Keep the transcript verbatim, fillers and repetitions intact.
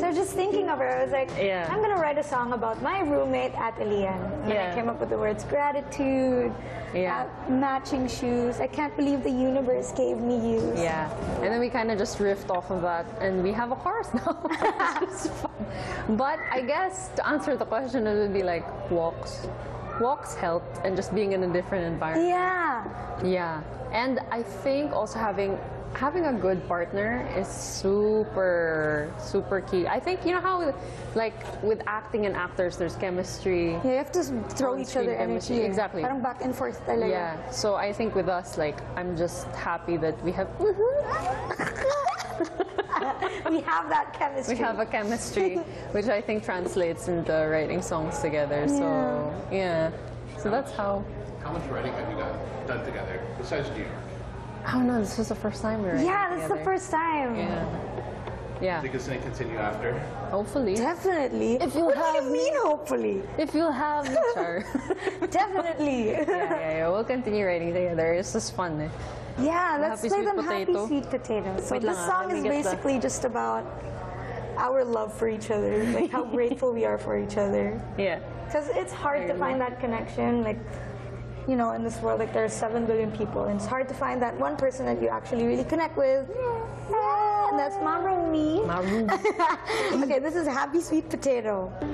was just thinking of her. I was like, Yeah. I'm gonna write a song about my roommate at Elian. And Yeah. I came up with the words gratitude, Yeah. uh, matching shoes. I can't believe the universe gave me you. Yeah, and then we kind of just riffed off of that, and we have a chorus now. It's just fun. But I guess to answer the question, it would be like walks. Walks helped, and just being in a different environment. Yeah. Yeah, and I think also having having a good partner is super super key. I think you know how like with acting and actors, there's chemistry. Yeah, you have to throw each On-screen other chemistry, energy. exactly. Parang back and forth talaga. Yeah, so I think with us, like I'm just happy that we have We have that chemistry. we have a chemistry, which I think translates into writing songs together. So yeah, so that's how. How much writing have you got done together besides New York? I don't know. This was the first time we were. Yeah, writing this is the together. first time. Yeah. Yeah. Think it's going to continue after? Hopefully. Definitely. If you what have do you mean, hopefully? If you'll have me, Char. Definitely. yeah, yeah, yeah. We'll continue writing together. It's just fun. Eh? Yeah, let's Happy play Sweet them Potato. Happy Sweet Potato. So Wait this lang ah, song let me is get the- basically just about our love for each other, like how grateful we are for each other. Yeah. Because it's hard There to you find go. that connection, like, you know, in this world, like there's seven billion people, and it's hard to find that one person that you actually really connect with. Yeah, and that's Marumi. Maroon. Okay, this is Happy Sweet Potato.